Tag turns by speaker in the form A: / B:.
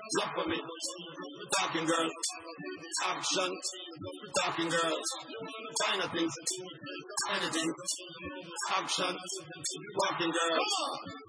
A: Love for me. Talking girls. Action. Talking girls. China things. Anything. Action. Walking girls.